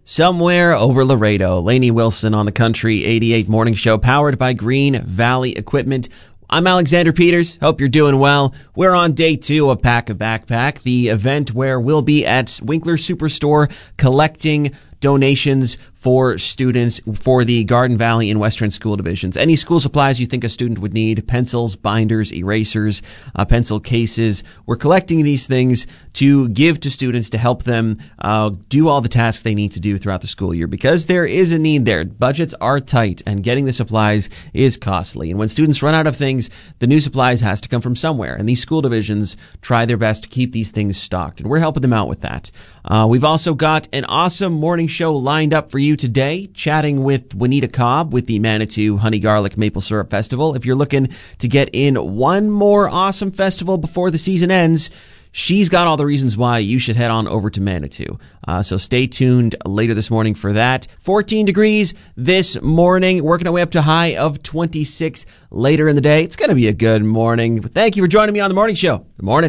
somewhere over Laredo. Lainey Wilson on the Country 88 Morning Show, powered by Green Valley Equipment. I'm Alexander Peters. Hope you're doing well. We're on day 2 of Pack a Backpack, the event where we'll be at Winkler Superstore collecting donations for students for the Garden Valley and Western School Divisions. Any school supplies you think a student would need, pencils, binders, erasers, pencil cases. We're collecting these things to give to students to help them do all the tasks they need to do throughout the school year, because there is a need there. Budgets are tight, and getting the supplies is costly. And when students run out of things, the new supplies has to come from somewhere. And these school divisions try their best to keep these things stocked, and we're helping them out with that. We've also got an awesome morning show lined up for you today, chatting with Juanita Cobb with the Manitou Honey Garlic Maple Syrup Festival. If you're looking to get in one more awesome festival before the season ends, she's got all the reasons why you should head on over to Manitou. So stay tuned later this morning for that. 14 degrees this morning, working our way up to a high of 26 later in the day. It's going to be a good morning. Thank you for joining me on the morning show. Good morning.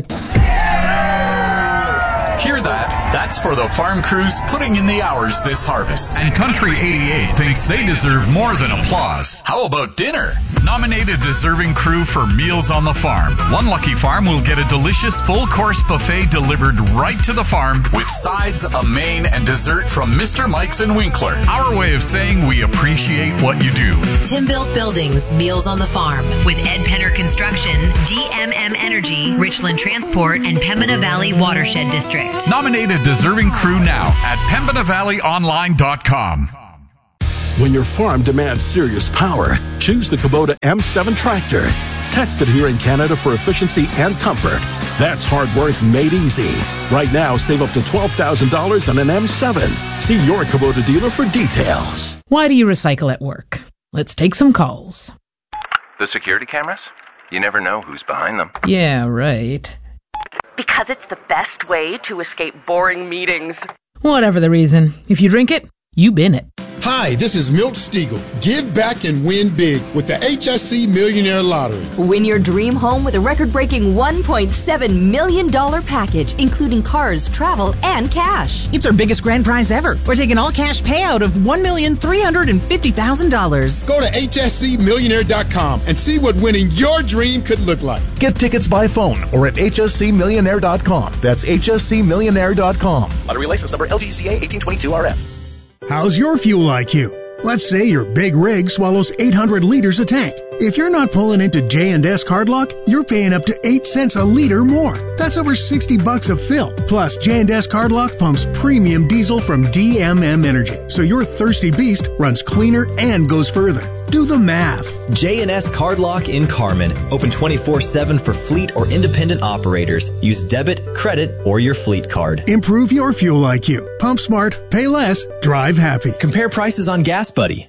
Hear that? That's for the farm crews putting in the hours this harvest. And Country 88 thinks they deserve more than applause. How about dinner? Nominate a deserving crew for Meals on the Farm. One lucky farm will get a delicious full-course buffet delivered right to the farm with sides, a main, and dessert from Mr. Mike's and Winkler. Our way of saying we appreciate what you do. Tim Built Buildings, Meals on the Farm, with Ed Penner Construction, DMM Energy, Richland Transport, and Pembina Valley Watershed District. Nominate a deserving crew now at PembinaValleyOnline.com. When your farm demands serious power, choose the Kubota M7 tractor. Tested here in Canada for efficiency and comfort. That's hard work made easy. Right now, save up to $12,000 on an M7. See your Kubota dealer for details. Why do you recycle at work? Let's take some calls. The security cameras? You never know who's behind them. Yeah, right. Because it's the best way to escape boring meetings. Whatever the reason, if you drink it, you bin it. Hi, this is Milt Stiegel. Give back and win big with the HSC Millionaire Lottery. Win your dream home with a record-breaking $1.7 million package, including cars, travel, and cash. It's our biggest grand prize ever. We're taking all-cash payout of $1,350,000. Go to hscmillionaire.com and see what winning your dream could look like. Get tickets by phone or at hscmillionaire.com. That's hscmillionaire.com. Lottery license number LGCA 1822RM. How's your fuel IQ? Let's say your big rig swallows 800 liters a tank. If you're not pulling into J&S Cardlock, you're paying up to 8 cents a liter more. That's over $60 a fill. Plus, J&S Cardlock pumps premium diesel from DMM Energy, so your thirsty beast runs cleaner and goes further. Do the math. J&S Cardlock in Carmen. Open 24/7 for fleet or independent operators. Use debit, credit, or your fleet card. Improve your fuel IQ. Pump smart, pay less, drive happy. Compare prices on Gas Buddy.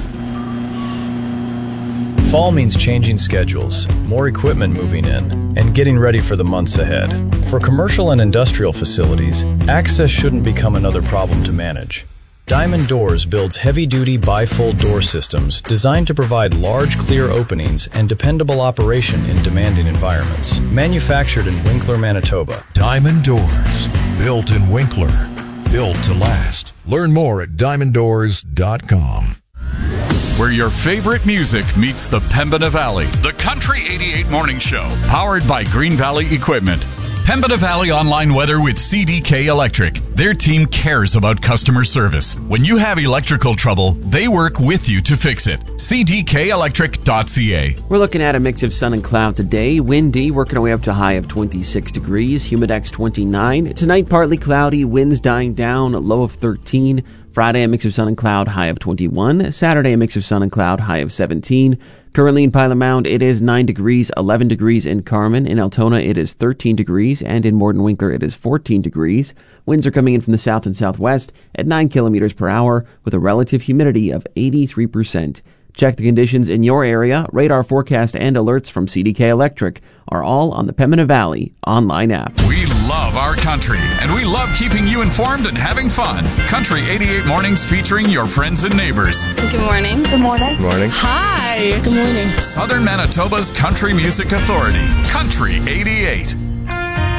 Fall means changing schedules, more equipment moving in, and getting ready for the months ahead. For commercial and industrial facilities, access shouldn't become another problem to manage. Diamond Doors builds heavy-duty bifold door systems designed to provide large, clear openings and dependable operation in demanding environments. Manufactured in Winkler, Manitoba. Diamond Doors, built in Winkler, built to last. Learn more at diamonddoors.com. Where your favorite music meets the Pembina Valley. The Country 88 Morning Show, powered by Green Valley Equipment. Pembina Valley Online Weather with CDK Electric. Their team cares about customer service. When you have electrical trouble, they work with you to fix it. CDKelectric.ca. We're looking at a mix of sun and cloud today. Windy, working our way up to a high of 26 degrees. Humidex 29. Tonight, partly cloudy. Winds dying down. Low of 13. Friday, a mix of sun and cloud, high of 21. Saturday, a mix of sun and cloud, high of 17. Currently in Pilot Mound, it is 9 degrees, 11 degrees in Carmen. In Altona, it is 13 degrees, and in Morden Winkler, it is 14 degrees. Winds are coming in from the south and southwest at 9 kilometers per hour with a relative humidity of 83%. Check the conditions in your area. Radar forecast and alerts from CDK Electric are all on the Pembina Valley online app. We love our country, and we love keeping you informed and having fun. Country 88 Mornings featuring your friends and neighbors. Good morning. Good morning. Good morning. Hi. Good morning. Southern Manitoba's Country Music Authority. Country 88.